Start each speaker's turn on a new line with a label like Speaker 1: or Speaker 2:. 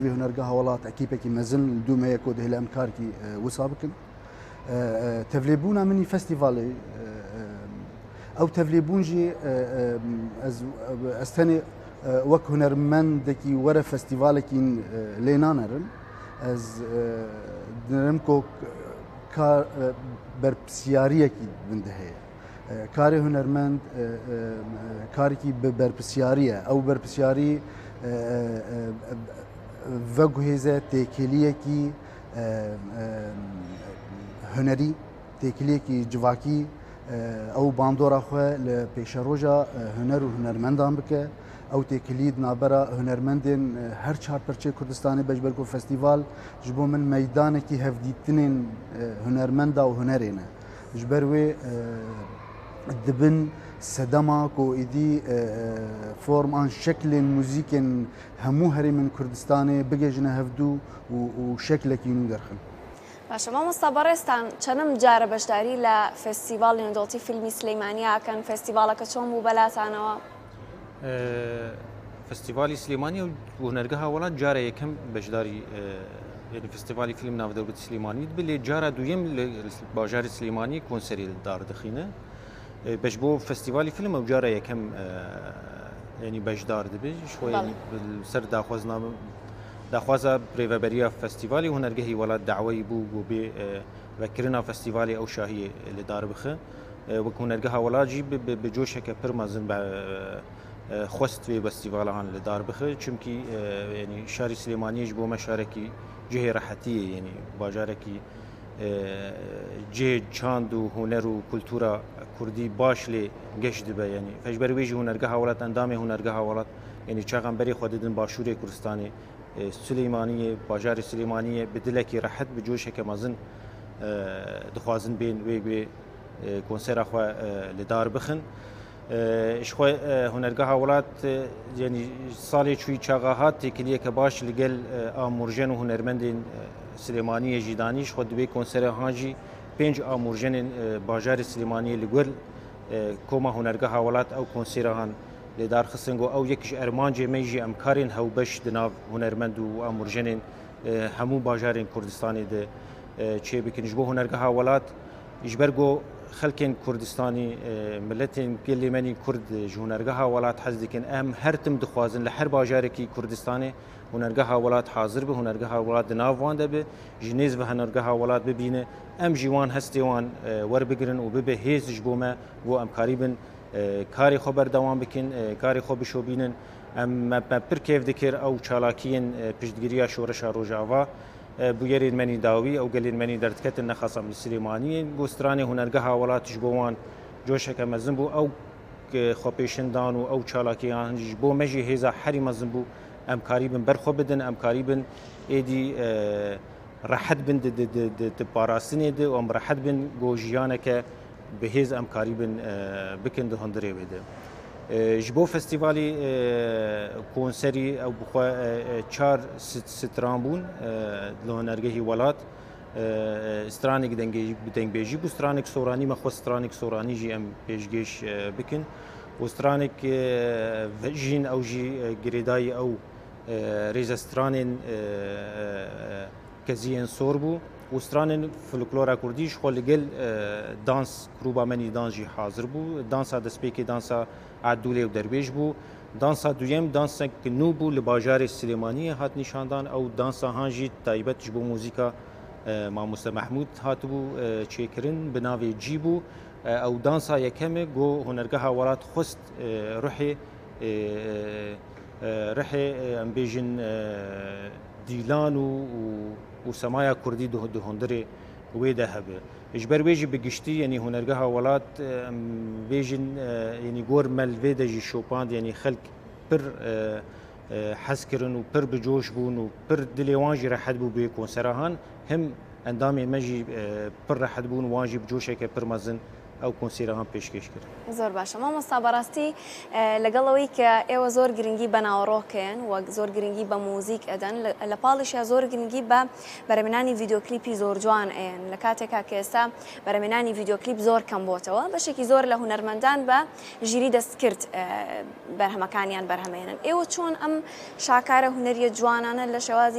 Speaker 1: هنرجع هولات أكيبك مازن دوما يكود هلا أمكاركي وسابقا تفليبونا مني فستيفالي أو تفليبونجي أستني وك هنرمندكي ورا فستيفالكي لينانرن از نرمكو كار بربسياريكي بندهي كاري هنرمند كاركي بربسيارية أو بربسياري وجهزة تكليكي هنري تكليكي جواكي أو باندورا خو لبيشروجا هنر وهنرمندان بك أو تكليد نابرا هنرمندين هر چهار پرچه كردستاني بجبركو فستيفال جبو من ميدانكي هفديتنين هنرمندا وهنرينا جبروي دبن سدما كو إدي فورم عن شكل موزيك همو هري من كردستاني بجيجنا هفدو وشكلك ينو درخن.
Speaker 2: باشه ما مستبرستان چنم جاره بشداری لفستیوال ندالتی فیلمی سلیمانیا کن فستیوالا کچون بو بلاتانوا
Speaker 3: فستیوالی سلیمانی و هنرگاه ولات جاره یکم بشداری يعني فستیوالی فیلم ناو دولت سلیمانی بلی جاره دویم باجار سلیمانی کنسری دار دخینه باش بو فستیوالی فیلم او جاره یکم يعني بشدار دبی شوي يعني سر داخوازا بريفابريا فستيفالي وهنرجهي ولا دعوي بو بي وكرنا فستيفالي او شاهي اللي دار بخه وكونرجها ولا جيب بجوش هكا برمازن خوست في فستيفالان اللي دار بخه چمكي يعني شاري سليماني جبو مشاركي جهه راحتيه يعني باجاركي جه چاند و هنر و کلتورا کردی باش لی گشت به يعني فجبر ویجی هنرگاه ولات اندام هنرگاه ولات يعني چاقم بری خوددن باشور کردستانی سليمانية باجار سليمانية بدلكي راحت بجوش هكا مازن دخوازن بين وي كونسير اخوا لدار بخن اشخوا هنرگاه ولات يعني صالي شوي چاغاهات تكليه كباش لقل امورجن وهنرمندين سليمانية جيدانيش خود بي كونسير هاجي بينج امورجن باجار سليمانية لقل كوما هنرگاه ولات او كونسيرهان لدار خصنگو او یکش ارمانجه میجی امکارین هاو بش دناو هنرمند و امورجنین همو باجارین کردستانی ده چه بکنج بو هنرگاه ولات اجبرگو خلکن کردستانی ملتین گلیمنی کرد هنرگاه ولات حزدکن ام هر تم دخوازن لحر باجارکی کردستانی هنرگاه ولات حاضر به هنرگاه ولات دناو وانده به جنیز و هنرگاه ولات ببینه ام جوان هستیوان ور بگرن و ببه هیز جبومه و امکاریبن کاری خبر دوام بکن کاری خوب شو بینن ام پر کیف دکر او چالاکین پشتگیری شورش روجاوا بویرین منی داوی او گلین منی دردکت نخاسم السلیمانی گسترانی هنرگاه ولات جبوان جوش که مزنبو او خوپیشن دانو او چالاکیان جبو مجی هزا حری مزنبو ام کاریبن برخو بدن ام کاریبن ایدی راحت بن د پاراستنی ده ام راحت بن گوجیانه که بهز ام قريبا بكند هندري بده جبو فستيفالي كونسري او بخوا چار سترامبون لهنرگهي ولات استرانك دنگ بيجي بو استرانك سوراني ما خو استرانك سوراني جي ام بيجيش بكن واسترانك فجين او جي جريداي او ريزسترانين كزين سوربو وسترانن فولکلورا کردیش خو لگل دانس کروبا منی دانجی حاضر بو دانسا دسپیکی دانسا عدوله و درویش بو دانسا دویم دانسا کنو بو لباجار سلیمانی هات نشاندان او دانسا هانجی تایبت جبو موزیکا ماموس محمود هات بو چیکرین بناوی جی بو او دانسا یکمه گو هنرگاه ولات خست روحی ام بیجن دیلان و سمایا کردی ده هندره ويدا هبه اجبر ويجي بقشتي يعني هنرجها ولات بيجن يعني جور مال فيدا جي شوباند يعني خلق بر حسكرن وبر بجوش بون وبر دليوانجي راح بو بكونسراهان هم اندامي مجي بر راح بون واجي بجوشه كبر مزن او کنسیرهان پیشکش کرد.
Speaker 2: زور باشه. ما مستعبراستی لقلوی که ایو زور گرینگی بناوروکن و زور گرینگی با موزیک ادن لپالش یا زور گرینگی با برمنانی ویدیو کلیپی زور جوان این لکاته که استا برمنانی ویدیو کلیپ زور کم بوده و باشه کی زور لهنرمندان با جری دست کرد برهمکانیان برهمینن. ایو چون ام شاکار هنری جوانانه لشوازی